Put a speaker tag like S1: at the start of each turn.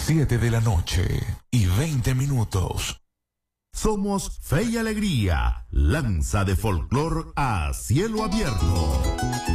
S1: 7:20
S2: Somos Fe y Alegría, lanza de folclor a cielo abierto.